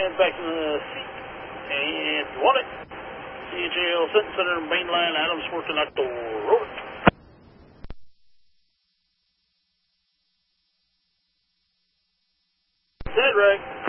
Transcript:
back in the seat. And you want it. CHL Sutton Center, mainline, Adams, Fortunato, roll it. Set, Rick.